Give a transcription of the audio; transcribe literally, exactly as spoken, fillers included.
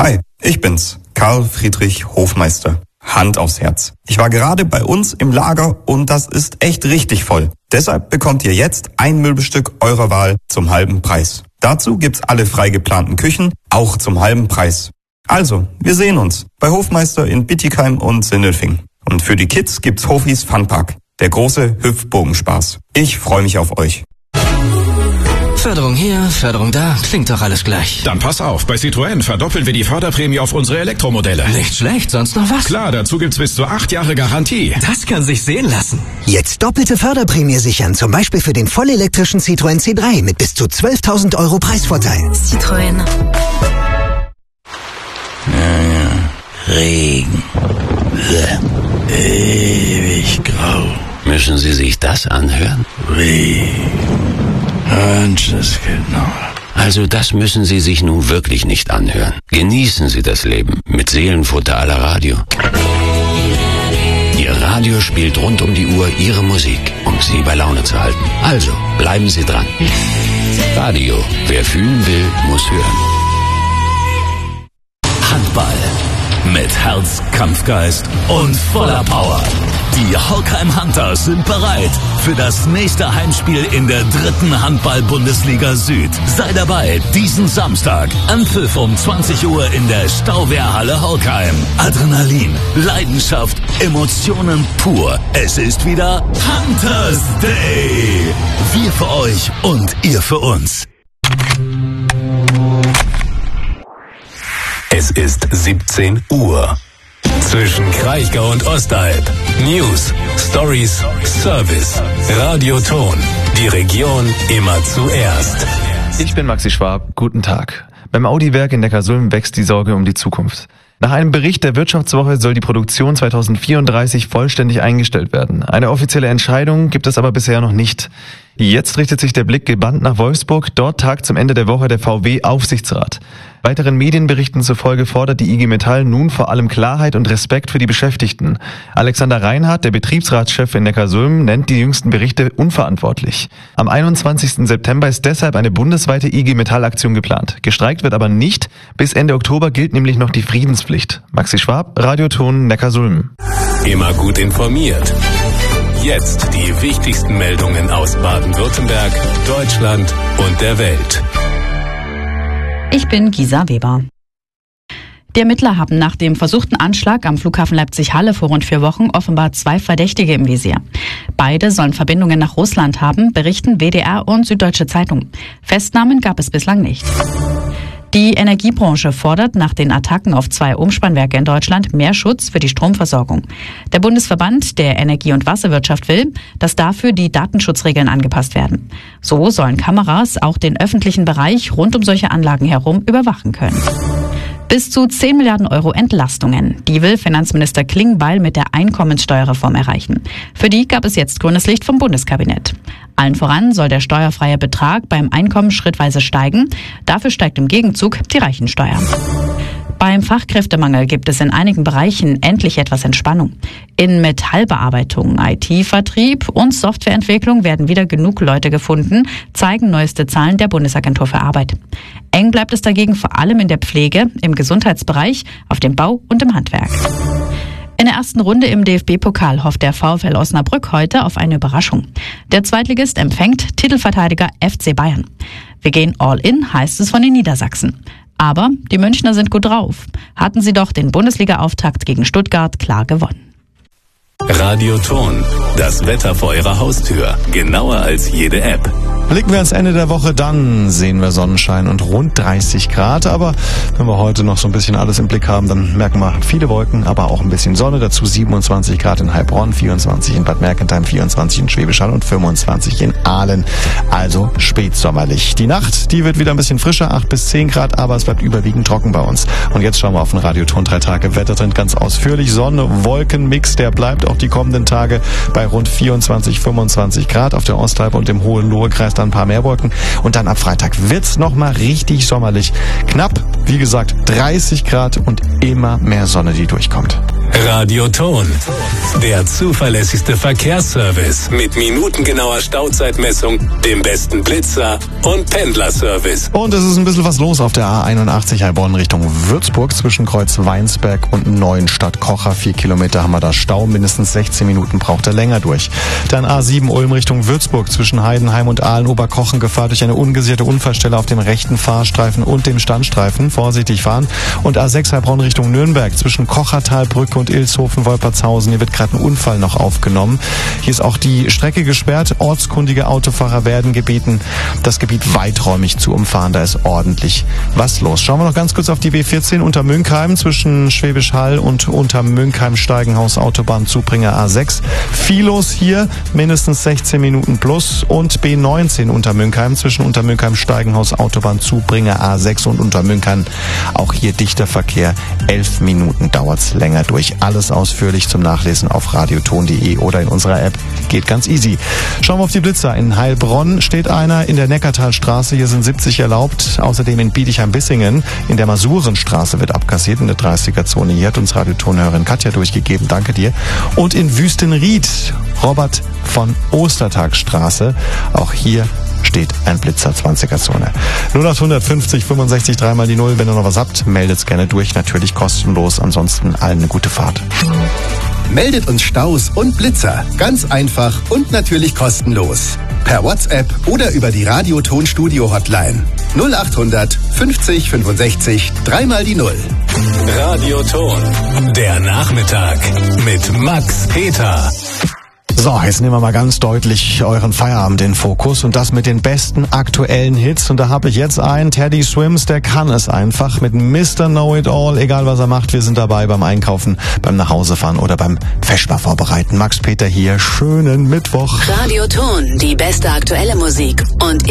Hi, ich bin's, Karl Friedrich Hofmeister. Hand aufs Herz. Ich war gerade bei uns im Lager und das ist echt richtig voll. Deshalb bekommt ihr jetzt ein Möbelstück eurer Wahl zum halben Preis. Dazu gibt's alle frei geplanten Küchen, auch zum halben Preis. Also, wir sehen uns bei Hofmeister in Bietigheim und Sindelfingen. Und für die Kids gibt's Hofis Funpark, der große Hüpfbogenspaß. Ich freue mich auf euch. Förderung hier, Förderung da, klingt doch alles gleich. Dann pass auf, bei Citroën verdoppeln wir die Förderprämie auf unsere Elektromodelle. Nicht schlecht, sonst noch was? Klar, dazu gibt's bis zu acht Jahre Garantie. Das kann sich sehen lassen. Jetzt doppelte Förderprämie sichern, zum Beispiel für den vollelektrischen Citroën C drei mit bis zu zwölftausend Euro Preisvorteil. Citroën. Ja, ja. Regen. Ewig grau. Müssen Sie sich das anhören? Regen. Ganz genau. Also das müssen Sie sich nun wirklich nicht anhören. Genießen Sie das Leben mit Seelenfutter à la Radio. Ihr Radio spielt rund um die Uhr Ihre Musik, um Sie bei Laune zu halten. Also bleiben Sie dran. Radio, wer fühlen will, muss hören. Handball. Mit Herz, Kampfgeist und voller Power. Die Holkheim Hunters sind bereit für das nächste Heimspiel in der dritten Handball-Bundesliga Süd. Sei dabei diesen Samstag. Anpfiff um zwanzig Uhr in der Stauwehrhalle Holkheim. Adrenalin, Leidenschaft, Emotionen pur. Es ist wieder Hunters Day. Wir für euch und ihr für uns. Es ist siebzehn Uhr. Zwischen Kraichgau und Ostalb. News, Stories, Service. Radioton. Die Region immer zuerst. Ich bin Maxi Schwab. Guten Tag. Beim Audi-Werk in Neckarsulm wächst die Sorge um die Zukunft. Nach einem Bericht der Wirtschaftswoche soll die Produktion zweitausendvierunddreißig vollständig eingestellt werden. Eine offizielle Entscheidung gibt es aber bisher noch nicht. Jetzt richtet sich der Blick gebannt nach Wolfsburg. Dort tagt zum Ende der Woche der V W-Aufsichtsrat. Weiteren Medienberichten zufolge fordert die I G Metall nun vor allem Klarheit und Respekt für die Beschäftigten. Alexander Reinhardt, der Betriebsratschef in Neckarsulm, nennt die jüngsten Berichte unverantwortlich. Am einundzwanzigsten September ist deshalb eine bundesweite I G Metall-Aktion geplant. Gestreikt wird aber nicht. Bis Ende Oktober gilt nämlich noch die Friedenspflicht. Maxi Schwab, Radioton, Neckarsulm. Immer gut informiert. Jetzt die wichtigsten Meldungen aus Baden-Württemberg, Deutschland und der Welt. Ich bin Gisa Weber. Die Ermittler haben nach dem versuchten Anschlag am Flughafen Leipzig-Halle vor rund vier Wochen offenbar zwei Verdächtige im Visier. Beide sollen Verbindungen nach Russland haben, berichten W D R und Süddeutsche Zeitung. Festnahmen gab es bislang nicht. Die Energiebranche fordert nach den Attacken auf zwei Umspannwerke in Deutschland mehr Schutz für die Stromversorgung. Der Bundesverband der Energie- und Wasserwirtschaft will, dass dafür die Datenschutzregeln angepasst werden. So sollen Kameras auch den öffentlichen Bereich rund um solche Anlagen herum überwachen können. Bis zu zehn Milliarden Euro Entlastungen. Die will Finanzminister Klingbeil mit der Einkommenssteuerreform erreichen. Für die gab es jetzt grünes Licht vom Bundeskabinett. Allen voran soll der steuerfreie Betrag beim Einkommen schrittweise steigen. Dafür steigt im Gegenzug die Reichensteuer. Beim Fachkräftemangel gibt es in einigen Bereichen endlich etwas Entspannung. In Metallbearbeitung, I T-Vertrieb und Softwareentwicklung werden wieder genug Leute gefunden, zeigen neueste Zahlen der Bundesagentur für Arbeit. Eng bleibt es dagegen vor allem in der Pflege, im Gesundheitsbereich, auf dem Bau und im Handwerk. In der ersten Runde im D F B-Pokal hofft der VfL Osnabrück heute auf eine Überraschung. Der Zweitligist empfängt Titelverteidiger F C Bayern. Wir gehen all in, heißt es von den Niedersachsen. Aber die Münchner sind gut drauf. Hatten sie doch den Bundesliga-Auftakt gegen Stuttgart klar gewonnen. Radioton. Das Wetter vor Ihrer Haustür. Genauer als jede App. Blicken wir ans Ende der Woche, dann sehen wir Sonnenschein und rund dreißig Grad. Aber wenn wir heute noch so ein bisschen alles im Blick haben, dann merken wir viele Wolken, aber auch ein bisschen Sonne. Dazu siebenundzwanzig Grad in Heilbronn, vierundzwanzig in Bad Mergentheim, vierundzwanzig in Schwäbisch Hall und fünfundzwanzig in Aalen. Also spätsommerlich. Die Nacht, die wird wieder ein bisschen frischer, acht bis zehn Grad, aber es bleibt überwiegend trocken bei uns. Und jetzt schauen wir auf den Radioton drei Tage Wettertrend ganz ausführlich. Sonne, Wolkenmix, der bleibt auch die kommenden Tage bei rund vierundzwanzig, fünfundzwanzig Grad. Auf der Ostalb und im Hohenlohe-Kreis dann ein paar mehr Wolken. Und dann ab Freitag wird's nochmal richtig sommerlich. Knapp, wie gesagt, dreißig Grad und immer mehr Sonne, die durchkommt. Radioton, der zuverlässigste Verkehrsservice mit minutengenauer Stauzeitmessung, dem besten Blitzer und Pendlerservice. Und es ist ein bisschen was los auf der A einundachtzig Heilbronn Richtung Würzburg zwischen Kreuz Weinsberg und Neuenstadt Kocher. Vier Kilometer haben wir da Stau, mindestens sechzehn Minuten braucht er länger durch. Dann A sieben Ulm Richtung Würzburg zwischen Heidenheim und Aalen-Oberkochen. Gefahr durch eine ungesicherte Unfallstelle auf dem rechten Fahrstreifen und dem Standstreifen. Vorsichtig fahren. Und A sechs Heilbronn Richtung Nürnberg zwischen Kochertalbrücke und Ilshofen-Wolpertshausen. Hier wird gerade ein Unfall noch aufgenommen. Hier ist auch die Strecke gesperrt. Ortskundige Autofahrer werden gebeten, das Gebiet weiträumig zu umfahren. Da ist ordentlich was los. Schauen wir noch ganz kurz auf die B vierzehn unter Münkheim zwischen Schwäbisch Hall und unter Münkheim Steigenhaus Autobahn Zubringer A sechs. Viel los hier, mindestens sechzehn Minuten plus. Und B neunzehn unter Münkheim zwischen unter Münkheim Steigenhaus Autobahn Zubringer A sechs und unter Münkheim. Auch hier dichter Verkehr. Elf Minuten dauert's länger durch. Alles ausführlich zum Nachlesen auf radioton punkt de oder in unserer App. Geht ganz easy. Schauen wir auf die Blitzer. In Heilbronn steht einer in der Neckartalstraße. Hier sind siebzig erlaubt. Außerdem in Bietigheim-Bissingen in der Masurenstraße wird abkassiert in der dreißiger-Zone. Hier hat uns Radiotonhörerin Katja durchgegeben. Danke dir. Und in Wüstenried, Robert von Ostertagstraße. Auch hier steht ein Blitzer, zwanziger-Zone. null acht fünfzig fünfundsechzig dreimal die Null. Wenn ihr noch was habt, meldet's gerne durch. Natürlich kostenlos. Ansonsten allen eine gute Fahrt. Meldet uns Staus und Blitzer. Ganz einfach und natürlich kostenlos. Per WhatsApp oder über die Radioton-Studio-Hotline. null acht fünfzig fünfundsechzig dreimal die Null. Radioton, der Nachmittag mit Max Peter. So, jetzt nehmen wir mal ganz deutlich euren Feierabend in Fokus und das mit den besten aktuellen Hits. Und da habe ich jetzt einen, Teddy Swims, der kann es einfach mit Mister Know-It-All, egal was er macht, wir sind dabei beim Einkaufen, beim Nachhausefahren oder beim Feschbar vorbereiten. Max Peter hier, schönen Mittwoch. Radioton, die beste aktuelle Musik und